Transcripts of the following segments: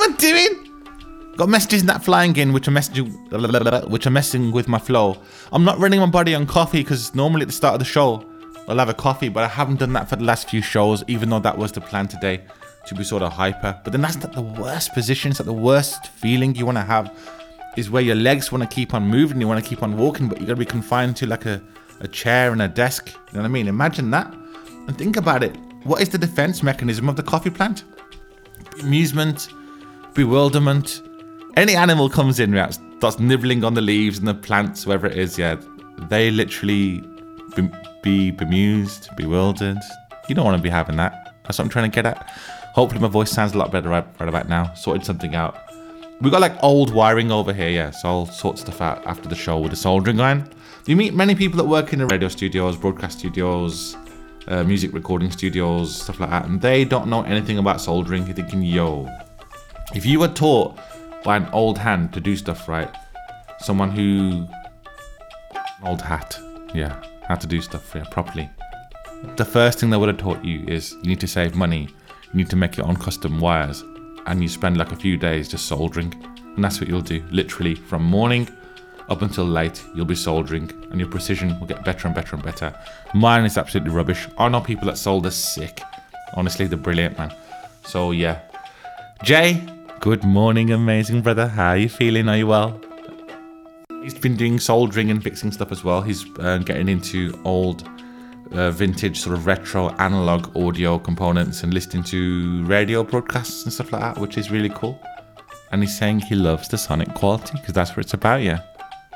am I doing? Got messages that flying in, which are messing with my flow. I'm not running my body on coffee because normally at the start of the show, I'll have a coffee, but I haven't done that for the last few shows, even though that was the plan today, to be sort of hyper. But then that's not the worst position. It's not the worst feeling you want to have, is where your legs want to keep on moving, you want to keep on walking, but you got to be confined to like a chair and a desk. You know what I mean? Imagine that. And think about it. What is the defense mechanism of the coffee plant? Amusement, bewilderment. Any animal comes in, starts nibbling on the leaves and the plants, wherever it is, they literally be bemused, bewildered. You don't want to be having that. That's what I'm trying to get at. Hopefully my voice sounds a lot better right about now. Sorted something out. We got like old wiring over here, so I'll sort stuff out after the show with a soldering iron. You meet many people that work in the radio studios, broadcast studios, music recording studios, stuff like that, and they don't know anything about soldering. You're thinking, yo, if you were taught by an old hand to do stuff right, someone who, old hat, how to do stuff properly, the first thing they would have taught you is you need to save money, you need to make your own custom wires, and you spend like a few days just soldering, and that's what you'll do. Literally from morning up until late, you'll be soldering, and your precision will get better and better and better. Mine is absolutely rubbish. I know people that solder sick. Honestly, they're brilliant, man. So yeah. Jay, good morning, amazing brother. How are you feeling? Are you well? He's been doing soldering and fixing stuff as well. He's getting into old vintage sort of retro analog audio components and listening to radio broadcasts and stuff like that, which is really cool. And he's saying he loves the sonic quality because that's what it's about, yeah.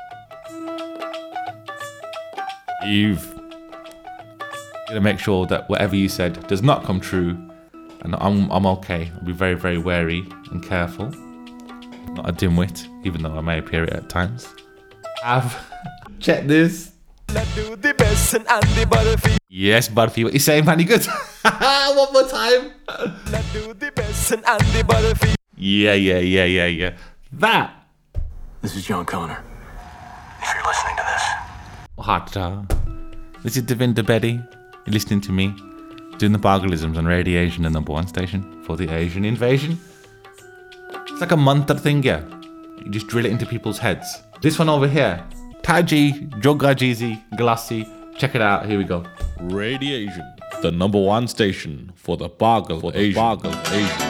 You've got to make sure that whatever you said does not come true, and I'm okay. I'll be very, very wary and careful. Not a dimwit, even though I may appear it at times. Check this. Yes, Butterfy, what you saying, man? You good? One more time. Yeah. That. This is John Connor. If you're listening to this. This is Devinder Bedi. You're listening to me doing the Bargalisms on Radiation, the #1 station for the Asian invasion. It's like a mantra thing, yeah. You just drill it into people's heads. This one over here, Taji, Jogajizi, Glassy. Check it out. Here we go. Radiation, the #1 station for the Bargal Asian.